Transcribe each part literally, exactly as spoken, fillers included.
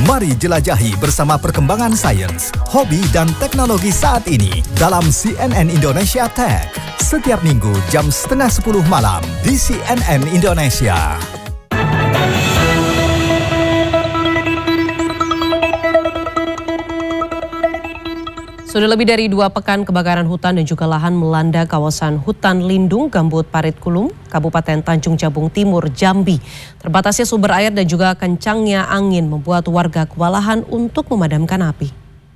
Mari jelajahi bersama perkembangan sains, hobi dan teknologi saat ini dalam C N N Indonesia Tech. Setiap minggu jam setengah sepuluh malam di C N N Indonesia. Sudah lebih dari dua pekan kebakaran hutan dan juga lahan melanda kawasan hutan lindung Gambut Parit Kulung, Kabupaten Tanjung Jabung Timur, Jambi. Terbatasnya sumber air dan juga kencangnya angin membuat warga kewalahan untuk memadamkan api.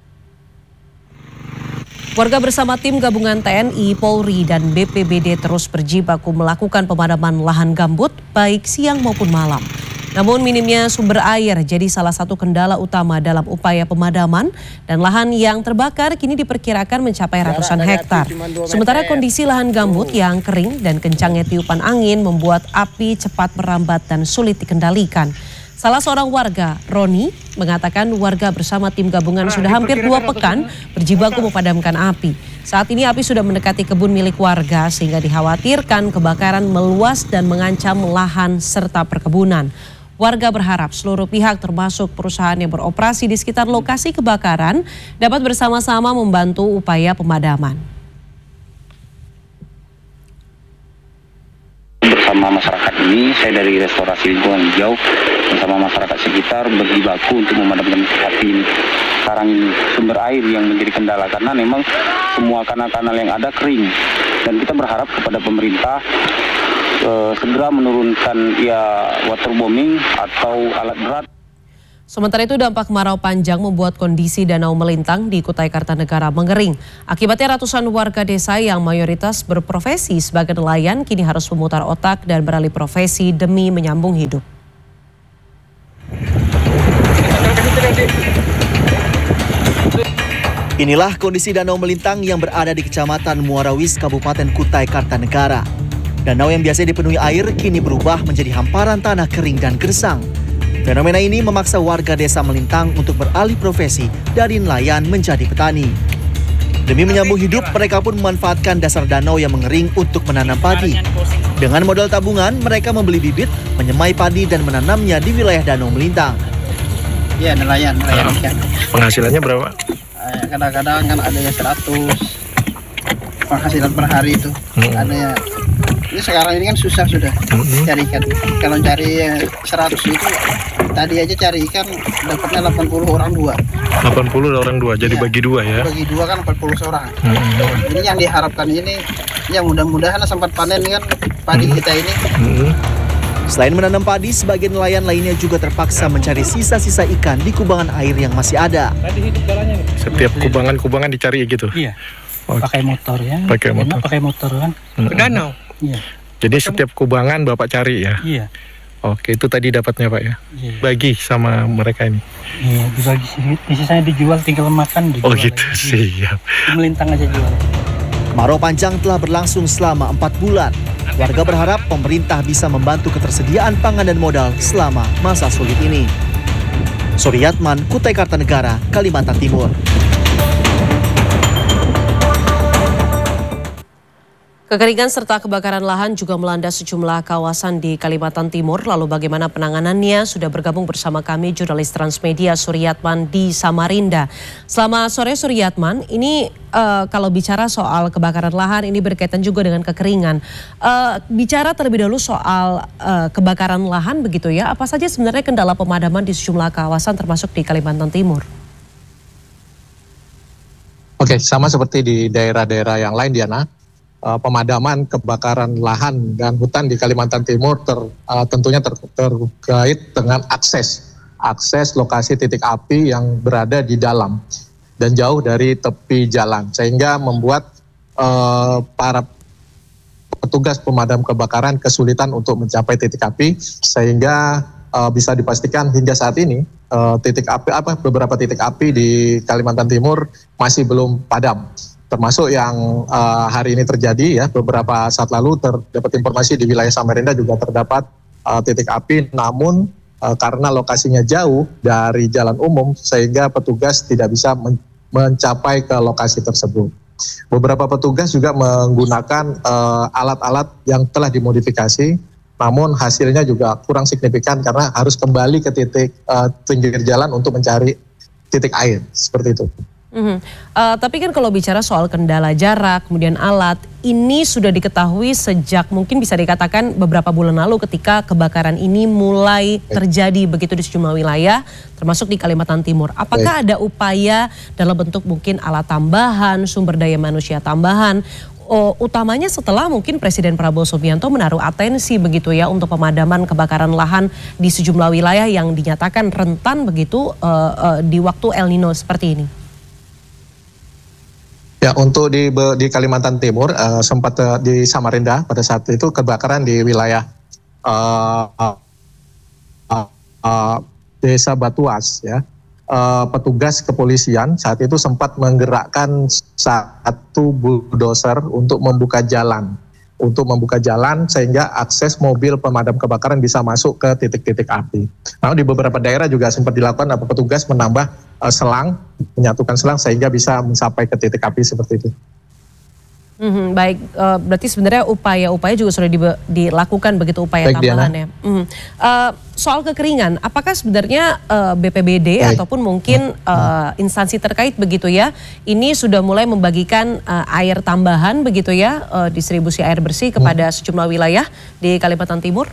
Warga bersama tim gabungan T N I, Polri, dan B P B D terus berjibaku melakukan pemadaman lahan gambut baik siang maupun malam. Namun minimnya sumber air jadi salah satu kendala utama dalam upaya pemadaman dan lahan yang terbakar kini diperkirakan mencapai ratusan hektar. Sementara kondisi lahan gambut yang kering dan kencangnya tiupan angin membuat api cepat merambat dan sulit dikendalikan. Salah seorang warga, Roni, mengatakan warga bersama tim gabungan sudah hampir dua pekan berjibaku memadamkan api. Saat ini api sudah mendekati kebun milik warga sehingga dikhawatirkan kebakaran meluas dan mengancam lahan serta perkebunan. Warga berharap seluruh pihak termasuk perusahaan yang beroperasi di sekitar lokasi kebakaran dapat bersama-sama membantu upaya pemadaman. Bersama masyarakat ini, saya dari Restorasi Lingkungan Hijau bersama masyarakat sekitar berjibaku untuk memadamkan api ini. Sekarang ini sumber air yang menjadi kendala karena memang semua kanal-kanal yang ada kering dan kita berharap kepada pemerintah Uh, segera menurunkan ya waterbombing atau alat berat. Sementara itu dampak kemarau panjang membuat kondisi danau melintang di Kutai Kartanegara mengering. Akibatnya ratusan warga desa yang mayoritas berprofesi sebagai nelayan kini harus memutar otak dan beralih profesi demi menyambung hidup. Inilah kondisi danau melintang yang berada di Kecamatan Muarawis, Kabupaten Kutai Kartanegara. Danau yang biasanya dipenuhi air kini berubah menjadi hamparan tanah kering dan gersang. Fenomena ini memaksa warga desa melintang untuk beralih profesi dari nelayan menjadi petani. Demi menyambung hidup, mereka pun memanfaatkan dasar danau yang mengering untuk menanam padi. Dengan modal tabungan, mereka membeli bibit, menyemai padi dan menanamnya di wilayah danau melintang. Iya, nelayan, nelayan ikan. Penghasilannya berapa? Kadang-kadang kan ada yang seratus. Penghasilan per hari itu. Hmm. Ada ya. Ini sekarang ini kan susah sudah mm-hmm. cari ikan. Kalau cari seratus itu tadi aja cari ikan dapatnya delapan puluh orang dua. delapan puluh orang dua, jadi ya, bagi dua ya? Bagi dua kan empat puluh orang. Mm-hmm. Ini yang diharapkan ini, yang mudah-mudahan sempat panen kan padi mm-hmm. kita ini. Mm-hmm. Selain menanam padi, sebagian nelayan lainnya juga terpaksa mencari sisa-sisa ikan di kubangan air yang masih ada. Setiap kubangan-kubangan dicari gitu? Iya, oh. pakai motor ya. Pakai motor. Pakai motor kan. Mm-hmm. Ke danau. Iya. Jadi setiap kubangan Bapak cari ya? Iya. Oke, itu tadi dapatnya Pak ya? Iya. Bagi sama mereka ini? Iya, dibagi sedikit. Sisanya dijual, tinggal makan. Oh gitu, lagi. Siap. Melintang aja jual. Kemarau panjang telah berlangsung selama empat bulan. Warga berharap pemerintah bisa membantu ketersediaan pangan dan modal selama masa sulit ini. Suryatman, Kutai Kartanegara, Kalimantan Timur. Kekeringan serta kebakaran lahan juga melanda sejumlah kawasan di Kalimantan Timur. Lalu bagaimana penanganannya? Sudah bergabung bersama kami jurnalis Transmedia Suryatman di Samarinda. Selamat sore Suryatman. Ini uh, kalau bicara soal kebakaran lahan ini berkaitan juga dengan kekeringan. Uh, bicara terlebih dahulu soal uh, kebakaran lahan begitu ya. Apa saja sebenarnya kendala pemadaman di sejumlah kawasan termasuk di Kalimantan Timur? Oke, sama seperti di daerah-daerah yang lain Diana. Uh, pemadaman kebakaran lahan dan hutan di Kalimantan Timur ter, uh, tentunya ter, terkait dengan akses akses lokasi titik api yang berada di dalam dan jauh dari tepi jalan sehingga membuat uh, para petugas pemadam kebakaran kesulitan untuk mencapai titik api sehingga uh, bisa dipastikan hingga saat ini uh, titik api apa beberapa titik api di Kalimantan Timur masih belum padam. Termasuk yang uh, hari ini terjadi ya, beberapa saat lalu terdapat informasi di wilayah Samarinda juga terdapat uh, titik api, namun uh, karena lokasinya jauh dari jalan umum sehingga petugas tidak bisa men mencapai ke lokasi tersebut. Beberapa petugas juga menggunakan uh, alat-alat yang telah dimodifikasi namun hasilnya juga kurang signifikan karena harus kembali ke titik uh, pinggir jalan untuk mencari titik air, seperti itu. Mm-hmm. Uh, tapi kan kalau bicara soal kendala jarak, kemudian alat, ini sudah diketahui sejak mungkin bisa dikatakan beberapa bulan lalu ketika kebakaran ini mulai terjadi begitu di sejumlah wilayah, termasuk di Kalimantan Timur. Apakah ada upaya dalam bentuk mungkin alat tambahan, sumber daya manusia tambahan, Oh, utamanya setelah mungkin Presiden Prabowo Subianto menaruh atensi begitu ya untuk pemadaman kebakaran lahan di sejumlah wilayah yang dinyatakan rentan begitu uh, uh, di waktu El Nino seperti ini? Ya, untuk di di Kalimantan Timur uh, sempat uh, di Samarinda pada saat itu kebakaran di wilayah uh, uh, uh, uh, Desa Batuas ya. Uh, petugas kepolisian saat itu sempat menggerakkan satu bulldozer untuk membuka jalan, untuk membuka jalan sehingga akses mobil pemadam kebakaran bisa masuk ke titik-titik api. Nah, di beberapa daerah juga sempat dilakukan apa petugas menambah uh, selang, menyatukan selang sehingga bisa mencapai ke titik api seperti itu. Mm-hmm, baik, uh, berarti sebenarnya upaya-upaya juga sudah di, dilakukan begitu upaya baik, tambahan Diana. ya. Mm-hmm. Uh, soal kekeringan, apakah sebenarnya uh, B P B D baik. ataupun mungkin uh, instansi terkait begitu ya, ini sudah mulai membagikan uh, air tambahan begitu ya, uh, distribusi air bersih kepada hmm. sejumlah wilayah di Kalimantan Timur?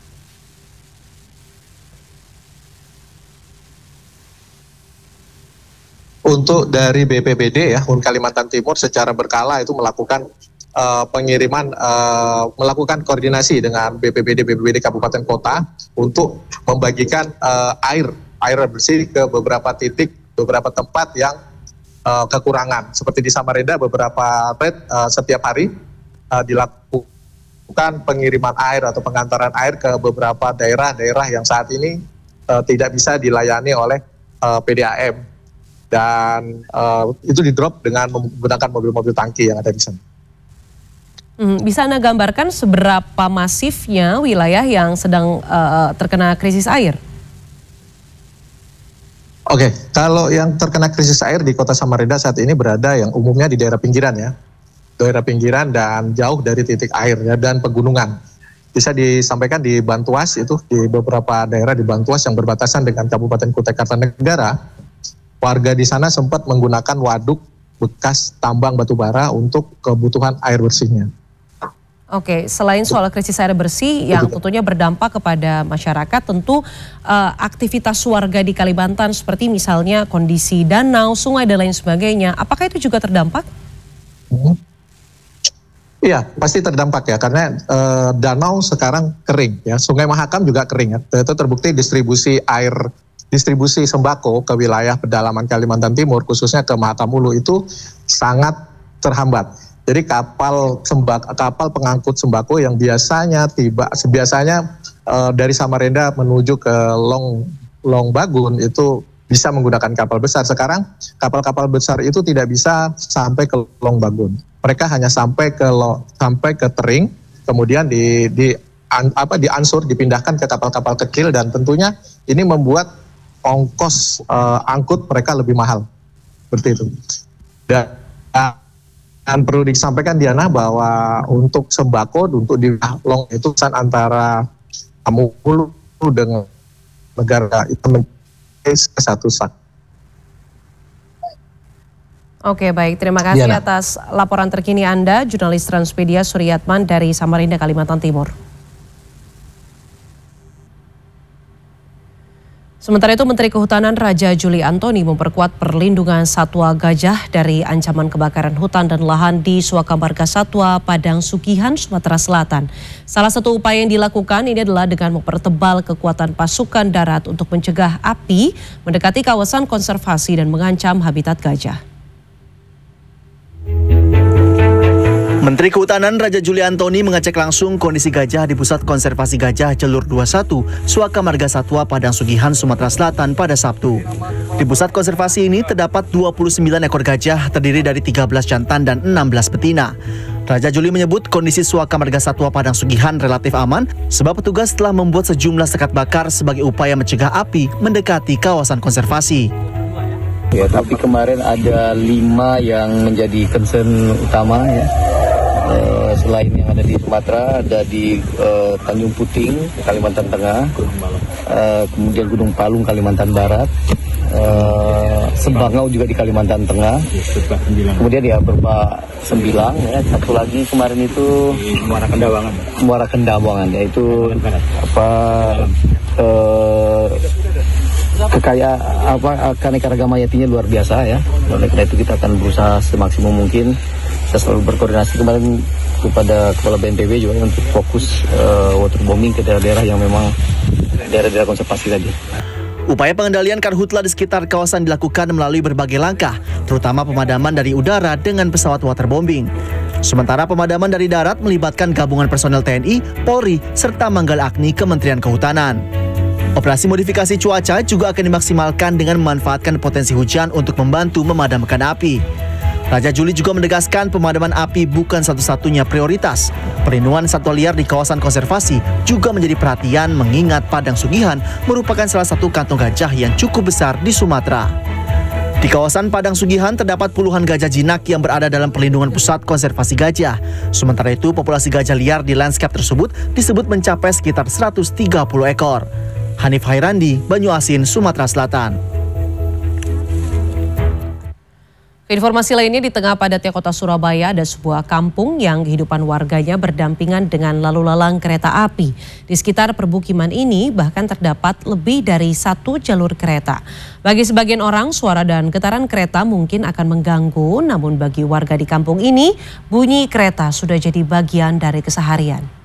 Untuk dari B P B D ya, untuk Kalimantan Timur secara berkala itu melakukan uh, pengiriman, uh, melakukan koordinasi dengan B P B D B P B D Kabupaten Kota untuk membagikan uh, air air bersih ke beberapa titik, beberapa tempat yang uh, kekurangan. Seperti di Samarinda beberapa red uh, setiap hari uh, dilakukan pengiriman air atau pengantaran air ke beberapa daerah-daerah yang saat ini uh, tidak bisa dilayani oleh uh, P D A M. Dan uh, itu di drop dengan menggunakan mobil-mobil tangki yang ada di sana. Hmm, bisa Anda gambarkan seberapa masifnya wilayah yang sedang uh, terkena krisis air? Oke, okay, kalau yang terkena krisis air di Kota Samarinda saat ini berada yang umumnya di daerah pinggiran ya, daerah pinggiran dan jauh dari titik air ya, dan pegunungan. Bisa disampaikan di Bantuas itu, di beberapa daerah di Bantuas yang berbatasan dengan Kabupaten Kutai Kartanegara. Warga di sana sempat menggunakan waduk bekas tambang batubara untuk kebutuhan air bersihnya. Oke, selain soal krisis air bersih yang tentunya berdampak kepada masyarakat, tentu uh, aktivitas warga di Kalimantan seperti misalnya kondisi danau, sungai dan lain sebagainya, apakah itu juga terdampak? Iya, hmm. pasti terdampak ya, karena uh, danau sekarang kering ya, Sungai Mahakam juga kering ya. Itu terbukti distribusi air distribusi sembako ke wilayah pedalaman Kalimantan Timur, khususnya ke Mahakamulu itu sangat terhambat. Jadi kapal sembako, kapal pengangkut sembako yang biasanya tiba, biasanya uh, dari Samarinda menuju ke Long Long Bagun itu bisa menggunakan kapal besar. Sekarang kapal-kapal besar itu tidak bisa sampai ke Long Bagun. Mereka hanya sampai ke sampai ke Tering, kemudian di di an, apa diansur dipindahkan ke kapal-kapal kecil, dan tentunya ini membuat ongkos uh, angkut mereka lebih mahal, seperti itu. Dan, dan perlu disampaikan Diana bahwa untuk sembako untuk di Long itu antara Kamulu dengan negara itu menjadi satu sak. Oke, baik, terima kasih Diana. atas laporan terkini Anda, jurnalis Transmedia Suryatman dari Samarinda, Kalimantan Timur. Sementara itu, Menteri Kehutanan Raja Juli Antoni memperkuat perlindungan satwa gajah dari ancaman kebakaran hutan dan lahan di Suaka Marga Satwa Padang Sugihan, Sumatera Selatan. Salah satu upaya yang dilakukan ini adalah dengan mempertebal kekuatan pasukan darat untuk mencegah api mendekati kawasan konservasi dan mengancam habitat gajah. Menteri Kehutanan Raja Juli Antoni mengecek langsung kondisi gajah di Pusat Konservasi Gajah Celur dua puluh satu, Suaka Marga Satwa Padang Sugihan, Sumatera Selatan pada Sabtu. Di pusat konservasi ini terdapat dua puluh sembilan ekor gajah terdiri dari tiga belas jantan dan enam belas betina. Raja Juli menyebut kondisi Suaka Marga Satwa Padang Sugihan relatif aman sebab petugas telah membuat sejumlah sekat bakar sebagai upaya mencegah api mendekati kawasan konservasi. Ya, tapi kemarin ada lima yang menjadi concern utama ya. Uh, selain yang ada di Sumatera, ada di uh, Tanjung Puting, Kalimantan Tengah, uh, kemudian Gunung Palung, Kalimantan Barat, uh, Sembangau juga di Kalimantan Tengah, kemudian ya Berba Sembilang, ya, satu lagi kemarin itu Muara Kendawangan, Muara Kendawangan, yaitu apa uh, kekayaan apa keanekaragaman hayatinya luar biasa ya. Oleh karena itu kita akan berusaha semaksimum mungkin. Kita selalu berkoordinasi kemarin kepada Kepala B N P B juga untuk fokus uh, waterbombing ke daerah-daerah yang memang daerah-daerah konservasi tadi. Upaya pengendalian karhutla di sekitar kawasan dilakukan melalui berbagai langkah, terutama pemadaman dari udara dengan pesawat waterbombing. Sementara pemadaman dari darat melibatkan gabungan personel T N I, Polri, serta Manggala Agni Kementerian Kehutanan. Operasi modifikasi cuaca juga akan dimaksimalkan dengan memanfaatkan potensi hujan untuk membantu memadamkan api. Raja Juli juga menegaskan pemadaman api bukan satu-satunya prioritas. Perlindungan satwa liar di kawasan konservasi juga menjadi perhatian mengingat Padang Sugihan merupakan salah satu kantong gajah yang cukup besar di Sumatera. Di kawasan Padang Sugihan terdapat puluhan gajah jinak yang berada dalam perlindungan pusat konservasi gajah. Sementara itu populasi gajah liar di lanskap tersebut disebut mencapai sekitar seratus tiga puluh ekor. Hanif Hairandi, Banyuasin, Sumatera Selatan. Informasi lainnya, di tengah padatnya kota Surabaya ada sebuah kampung yang kehidupan warganya berdampingan dengan lalu lalang kereta api. Di sekitar permukiman ini bahkan terdapat lebih dari satu jalur kereta. Bagi sebagian orang, suara dan getaran kereta mungkin akan mengganggu, namun bagi warga di kampung ini, bunyi kereta sudah jadi bagian dari keseharian.